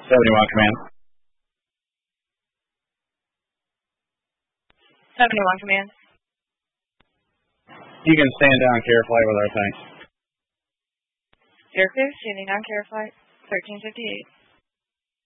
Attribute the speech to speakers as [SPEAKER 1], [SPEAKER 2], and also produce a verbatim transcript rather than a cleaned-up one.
[SPEAKER 1] seventy-one command.
[SPEAKER 2] seventy-one command.
[SPEAKER 1] You can stand down care flight with our thanks.
[SPEAKER 2] Air crew, standing on care flight, thirteen fifty-eight.